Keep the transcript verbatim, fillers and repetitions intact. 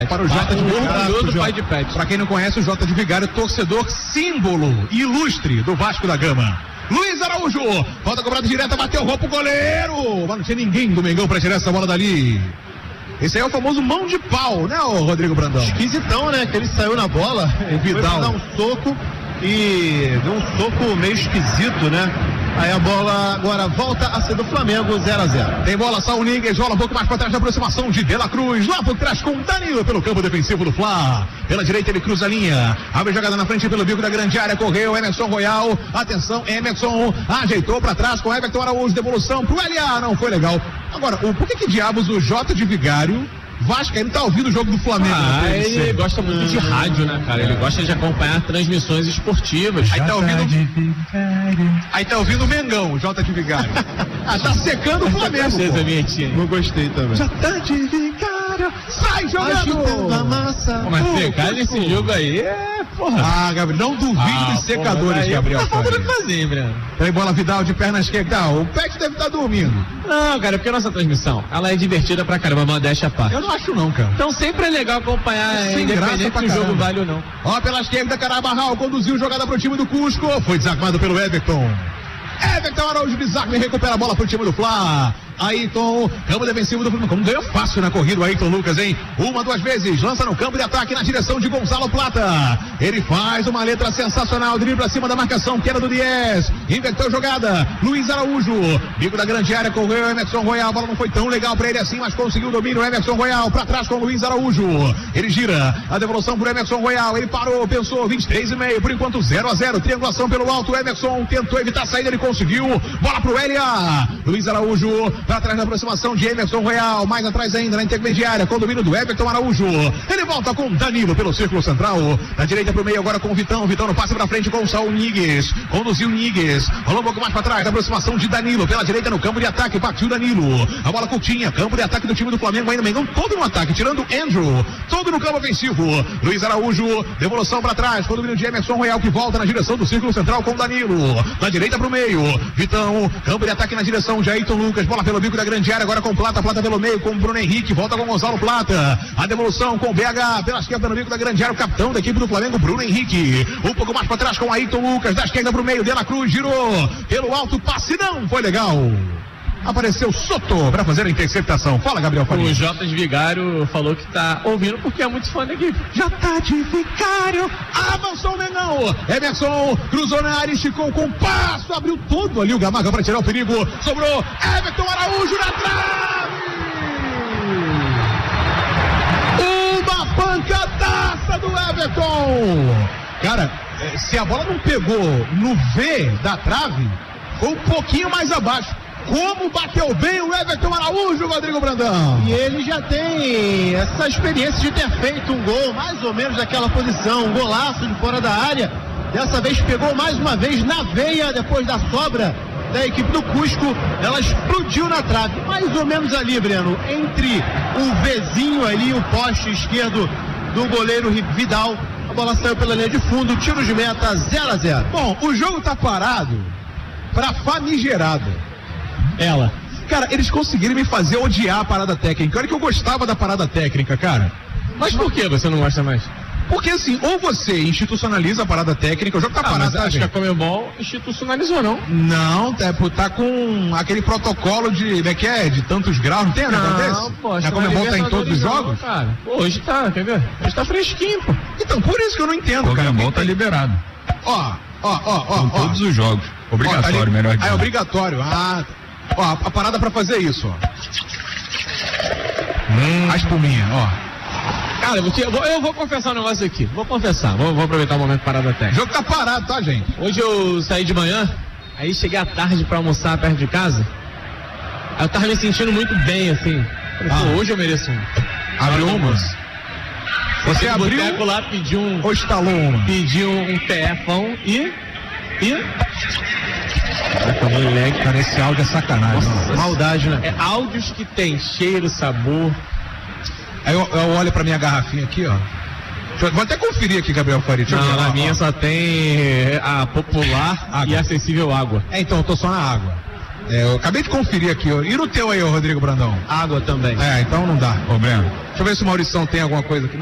Para o Jota de Vigário, pai de pet. para quem não conhece, o Jota de Vigário, torcedor símbolo ilustre do Vasco da Gama. Luiz Araújo, falta cobrada direta, bateu roupa o goleiro, mas não tinha ninguém do Mengão para tirar essa bola dali. Esse aí é o famoso mão de pau, né, ô Rodrigo Brandão? Esquisitão, né, que ele saiu na bola, o Vidal foi dar um soco e deu um soco meio esquisito, né? Aí a bola agora volta a ser do Flamengo, zero a zero. Tem bola, Saul Níguez, rola um pouco mais para trás da aproximação de De La Cruz, lá por trás com Danilo pelo campo defensivo do Fla. Pela direita ele cruza a linha, abre jogada na frente pelo bico da grande área, correu Emerson Royal, atenção, Emerson ajeitou para trás com Everton Araújo, devolução pro L A, não foi legal. Agora, o, por que que diabos o Jota de Vigário Vasco, ele tá ouvindo o jogo do Flamengo? Ah, ele gosta muito de rádio, né, cara? Ele gosta de acompanhar transmissões esportivas. Aí tá ouvindo. Aí tá ouvindo o Mengão, o Jota de Vigário. Ah, tá secando o Flamengo. Não gostei também. Jota de Vigário, sai jogando! A massa. Mas secar nesse jogo aí é, porra. Ah, Gabriel, não duvide Ah, dos secadores, porra, Gabriel. Tá faltando fazer, Breno. Tem bola Vidal de perna esquerda. O Pet deve estar dormindo. Não, cara, porque a nossa transmissão, ela é divertida pra caramba, modéstia à parte. Eu não acho não, cara. Então sempre é legal acompanhar, Sem independente graça se o pra jogo caramba. vale ou não. Ó, pela esquerda, Carabarral conduziu jogada pro time do Cusco. Foi desarmado pelo Everton. Everton Araújo desarma e recupera a bola pro time do Fla. Ayrton, campo defensivo do Fluminense. Como ganhou fácil na corrida o Ayrton Lucas, hein? Uma, duas vezes, lança no campo de ataque na direção de Gonzalo Plata. Ele faz uma letra sensacional, drible pra cima da marcação, queda do Diez. Inverteu jogada, Luiz Araújo. Bico da grande área, correu Emerson Royal. A bola não foi tão legal pra ele assim, mas conseguiu o domínio. Emerson Royal pra trás com o Luiz Araújo. Ele gira, a devolução pro Emerson Royal. Ele parou, pensou, vinte e três e meio, por enquanto zero a zero. Triangulação pelo alto, Emerson tentou evitar a saída, ele conseguiu. Bola pro L A. Luiz Araújo para trás na aproximação de Emerson Royal, mais atrás ainda na intermediária, com o domínio do Everton Araújo. Ele volta com Danilo pelo círculo central, na direita pro meio agora com o Vitão. Vitão no passe pra frente com o Saul Níguez, conduziu Níguez, rolou um pouco mais pra trás, na aproximação de Danilo, pela direita no campo de ataque, partiu Danilo, a bola curtinha, campo de ataque do time do Flamengo, ainda Mengão todo no ataque, tirando Andrew, todo no campo ofensivo. Luiz Araújo, devolução pra trás, com o domínio de Emerson Royal, que volta na direção do círculo central com Danilo, na direita pro meio, Vitão, campo de ataque na direção de Ayrton Lucas, bola pelo bico da grande área, agora com Plata, Plata pelo meio, com Bruno Henrique, volta com Gonzalo Plata, a devolução com o B H, pela esquerda no bico da grande área, o capitão da equipe do Flamengo, Bruno Henrique, um pouco mais para trás com Ayrton Lucas, da esquerda pro meio, De La Cruz, girou, pelo alto, passe não, foi legal. Apareceu Soto para fazer a interceptação. Fala, Gabriel Faria. O Jota de Vigário falou que tá ouvindo porque é muito fã da equipe. Jota de Vigário, avançou o Mengão. Emerson cruzou na área, esticou com passo, abriu todo ali o Gamarra para tirar o perigo. Sobrou Everton Araújo na trave. Uma pancadaça do Everton. Cara, se a bola não pegou no V da trave, foi um pouquinho mais abaixo. Como bateu bem o Everton Araújo, Rodrigo Brandão. E ele já tem essa experiência de ter feito um gol, mais ou menos daquela posição, um golaço de fora da área. Dessa vez pegou mais uma vez na veia, depois da sobra da equipe do Cusco. Ela explodiu na trave, mais ou menos ali, Breno, entre o Vzinho ali e o poste esquerdo do goleiro Vidal. A bola saiu pela linha de fundo, tiro de meta, zero a zero. Bom, o jogo tá parado pra famigerada. Ela. Cara, eles conseguiram me fazer odiar a parada técnica. Olha que eu gostava da parada técnica, cara. Mas por que você não gosta mais? Porque assim, ou você institucionaliza a parada técnica, o jogo tá Ah, parado, mas tá, acho gente? que a Comebol institucionalizou, não? Não, tá, tá com aquele protocolo de, como é que é, de tantos graus, não tem um negócio desse? pô, A Comebol tá em todos os jogos? Não, cara. Pô, hoje tá, quer ver? Hoje tá fresquinho, pô. Então, por isso que eu não entendo, O cara. Comebol tá liberado. Ó, ó, ó, ó. Com ó. todos os jogos. Obrigatório, Ó, tá ali- melhor Ah, é dizendo. obrigatório. Ah, ó, a, a parada pra fazer isso, ó. Hum. A espuminha, ó. Cara, eu vou, te- eu vou- eu vou confessar um negócio aqui. Vou confessar, vou, vou aproveitar o momento parada O técnica. jogo tá parado, tá, gente? Hoje eu saí de manhã, aí cheguei à tarde pra almoçar perto de casa. Aí eu tava me sentindo muito bem, assim. Falei, Ah. pô, hoje eu mereço um. Abriu Hora do uma? almoço. Você Fui no abriu boteco lá, pedi um, ou estalou uma? pedi um, um P Fão e... E... Caraca, moleque, cara, esse áudio é sacanagem. Nossa, Maldade, né? É áudios que tem cheiro, sabor. Aí eu, eu olho pra minha garrafinha aqui, ó. Deixa eu- vou até conferir aqui, Gabriel Faria. Deixa eu Não, ver. na Ó, minha ó. só tem a popular Água. e acessível água. É, então, eu tô só na água. É, eu acabei de conferir aqui, ó. E no teu aí, ô Rodrigo Brandão? Água também. É, então não dá. Ô, Breno, Deixa Deixa eu ver se o Maurição tem alguma coisa aqui.